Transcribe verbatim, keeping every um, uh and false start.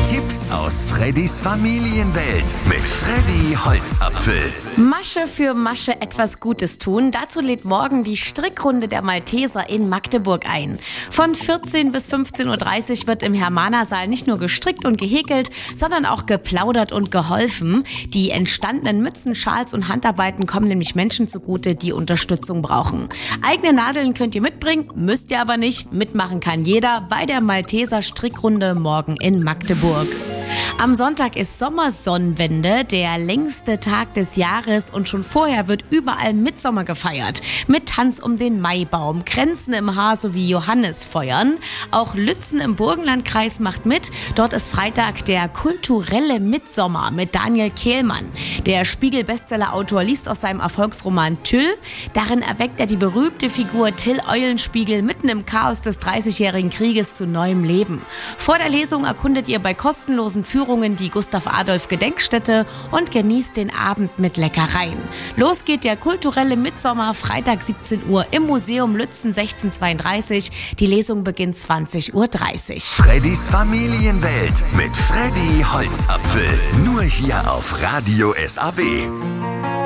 Tipps aus Freddys Familienwelt mit Freddy Holzapfel. Masche für Masche etwas Gutes tun. Dazu lädt morgen die Strickrunde der Malteser in Magdeburg ein. Von vierzehn bis fünfzehn Uhr dreißig wird im Hermanersaal nicht nur gestrickt und gehäkelt, sondern auch geplaudert und geholfen. Die entstandenen Mützen, Schals und Handarbeiten kommen nämlich Menschen zugute, die Unterstützung brauchen. Eigene Nadeln könnt ihr mitbringen, müsst ihr aber nicht. Mitmachen kann jeder bei der Malteser Strickrunde morgen in Magdeburg. Am Sonntag ist Sommersonnenwende, der längste Tag des Jahres, und schon vorher wird überall Mittsommer gefeiert. Mit Tanz um den Maibaum, Kränzen im Haar sowie Johannisfeuern. Auch Lützen im Burgenlandkreis macht mit. Dort ist Freitag der kulturelle Mittsommer mit Daniel Kehlmann. Der Spiegel-Bestseller-Autor liest aus seinem Erfolgsroman Tüll. Darin erweckt er die berühmte Figur Till Eulenspiegel mitten im Chaos des dreißigjährigen Krieges zu neuem Leben. Vor der Lesung erkundet ihr bei kostenlosen Führungen die Gustav-Adolf-Gedenkstätte und genießt den Abend mit Leckereien. Los geht der kulturelle Mittsommer, Freitag siebzehn Uhr im Museum Lützen sechzehnhundertzweiunddreißig. Die Lesung beginnt zwanzig Uhr dreißig. Freddys Familienwelt mit Freddy Holzapfel. Nur hier auf Radio S A B.